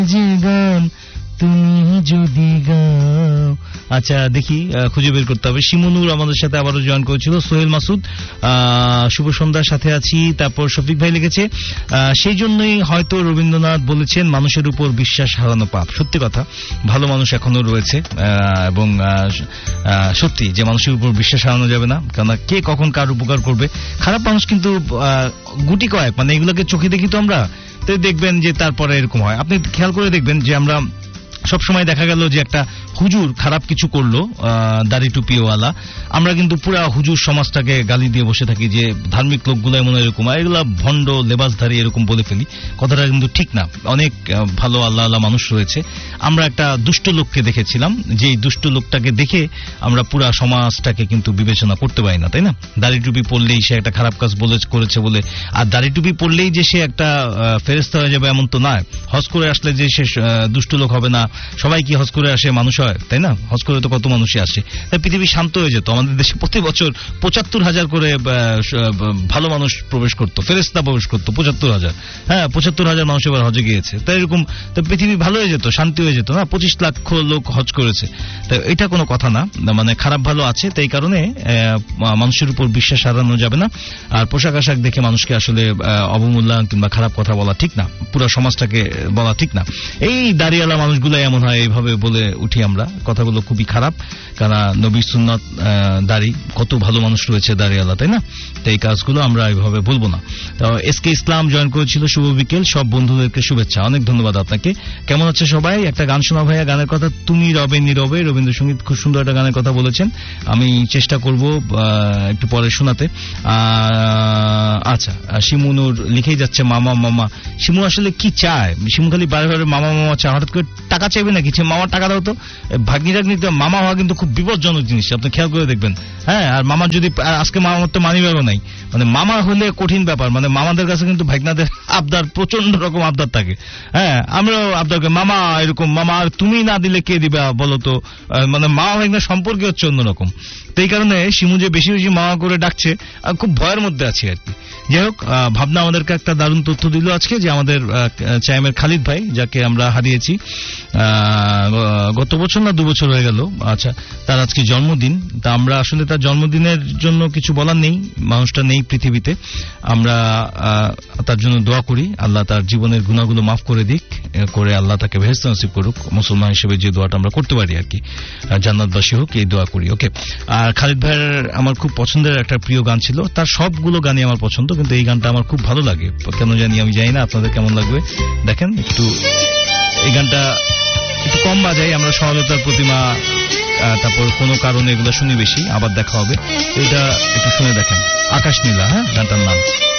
যে গান তুমি যদি গাও। আচ্ছা দেখি, খুঁজে বের করতে হবে। শিমুনুর আমাদের সাথে আবারও জয়েন করেছিল। সোহেল মাসুদ, শুভ সন্ধ্যার সাথে আছি। তারপর শফিক ভাই লিখেছে, সেই জন্যই হয়তো রবীন্দ্রনাথ বলেছেন মানুষের উপর বিশ্বাস হারানো পাপ। সত্যি কথা, ভালো মানুষ এখনো রয়েছে, এবং সত্যি যে মানুষের উপর বিশ্বাস হারানো যাবে না, কেননা কে কখন কার উপকার করবে। খারাপ মানুষ কিন্তু গুটি কয়েক, মানে এগুলোকে চোখে দেখি তো আমরা, তো দেখবেন যে তারপরে এরকম হয়। আপনি খেয়াল করে দেখবেন যে আমরা সবসময় দেখা গেল যে একটা হুজুর খারাপ কিছু করলো, দাড়ি টুপিওয়ালা, আমরা কিন্তু পুরা হুজুর সমাজটাকে গালি দিয়ে বসে থাকি যে ধার্মিক লোকগুলো এমন এরকম, এগুলা ভণ্ড লেবাসধারী, এরকম বলে ফেলি। কথাটা কিন্তু ঠিক না। অনেক ভালো আল্লাহ আল্লাহ মানুষ রয়েছে। আমরা একটা দুষ্ট লোককে দেখেছিলাম, যে এই দুষ্ট লোকটাকে দেখে আমরা পুরা সমাজটাকে কিন্তু বিবেচনা করতে পারি না, তাই না? দাড়ি টুপি পরলেই সে একটা খারাপ কাজ করেছে বলে, আর দাড়ি টুপি পরলেই যে সে একটা ফেরেশতা হয়ে যাবে এমন তো নয়। হজ করে আসলে যে সে দুষ্ট লোক হবে না। সবাই কি হজ করে আসে মানুষ হয়, তাই না? হজ করে তো কত মানুষই আসে। তাই পৃথিবী শান্ত হয়ে যেত। আমাদের দেশে প্রতি বছর ৭৫,০০০ করে ভালো মানুষ প্রবেশ করতো, ফেরেশতা প্রবেশ করতো ৭৫,০০০। হ্যাঁ, ৭৫,০০০ মানুষ এবার হজে গিয়েছে। তাই এরকম তো পৃথিবী ভালো হয়ে যেত, শান্তি হয়ে যেত না? ২৫ লক্ষ লোক হজ করেছে। তাই এটা কোনো কথা না, মানে খারাপ ভালো আছে। তাই কারণে মানুষের উপর বিশ্বাস হারানো যাবে না। আর পোশাক আশাক দেখে মানুষকে আসলে অবমূল্যায়ন কিংবা খারাপ কথা বলা ঠিক না, পুরো সমাজটাকে বলা ঠিক না। এই দাড়িওয়ালা মানুষগুলো এমন হয়, এইভাবে বলে উঠি আমরা, কথাগুলো খুবই খারাপ। কারণ নবী সুন্নাত দাড়ি, কত ভালো মানুষ রয়েছে দাড়িওয়ালা, তাই না? তো এই কাজগুলো আমরা এইভাবে বলবো না। তো এসকে ইসলাম জয়েন করেছিল, শুভ বিকেল। সব বন্ধুদেরকে শুভেচ্ছা, অনেক ধন্যবাদ আপনাকে। কেমন আছে সবাই? একটা গান শোনা ভাইয়া, গানের কথা তুমি রবে নীরবে, রবীন্দ্রসঙ্গীত, খুব সুন্দর একটা গানের কথা বলেছেন। আমি চেষ্টা করব একটু পরে শোনাতে। আচ্ছা, শিমুনুর লিখেই যাচ্ছে মামা মামা। শিমু আসলে কি চায়? শিমু খালি বারে বারে মামা মামা চায়। হঠাৎ করে টাকা চাইবে নাকি? মামার টাকা দাও তো। ভাগ্নি টাগ্নিতে মামা হওয়া কিন্তু খুব বিপজ্জনক জিনিস, আপনি খেয়াল করে দেখবেন। হ্যাঁ, আর মামার যদি আজকে মামার তো মানি ব্যাগও নাই, মানে মামা হলে কঠিন ব্যাপার। মানে মামাদের কাছে কিন্তু ভাগ্নাদের আবদার, প্রচন্ড রকম আবদার থাকে। হ্যাঁ, আমরাও আবদারকে মামা এরকম, মামা আর তুমি না দিলে কে দিবে বলো তো। মানে মামা ভাগ্নার সম্পর্কে হচ্ছে অন্যরকম। তো এই কারণে শিমু যে বেশি বেশি মামা করে ডাকছে, খুব ভয়ের মধ্যে আছি আর কি। যাই হোক, ভাবনা আমাদেরকে একটা দারুণ তথ্য দিল আজকে, যে আমাদের চাইমের খালিদ ভাই, যাকে আমরা হারিয়েছি গত বছর না ২ বছর হয়ে গেল। আচ্ছা, তার আজকে জন্মদিন। তা আমরা আসলে তার জন্মদিনের জন্য কিছু বলার নেই, মানুষটা নেই পৃথিবীতে। আমরা তার জন্য দোয়া করি, আল্লাহ তার জীবনের গুনাহগুলো মাফ করে দিক, করে আল্লাহ তাকে বেহেশত নসিব করুক। মুসলমান হিসেবে যে দোয়াটা আমরা করতে পারি আর কি, জান্নাতবাসী হোক, এই দোয়া করি। ওকে। আর খালিদ ভাইয়ের আমার খুব পছন্দের একটা প্রিয় গান ছিল, তার সবগুলো গানই আমার পছন্দ, কিন্তু এই গানটা আমার খুব ভালো লাগে, কেন জানি, আমি জানি না আপনাদের কেমন লাগবে। দেখেন একটু এই গানটা একটু কম বাজাই আমরা, সহজতার প্রতিমা, তারপর কোনো কারণে এগুলো শুনি বেশি। আবার দেখা হবে, এটা একটু শুনে দেখেন, আকাশ নীলা। হ্যাঁ, গানটার নাম।